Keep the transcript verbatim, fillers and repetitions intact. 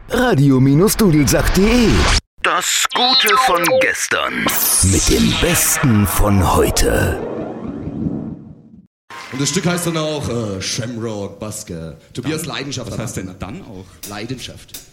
radio-dudelsack.de. Das Gute von gestern mit dem Besten von heute. Und das Stück heißt dann auch äh, Shamrock Basker. Tobias Leidenschaft. Was heißt denn dann auch? Leidenschaft.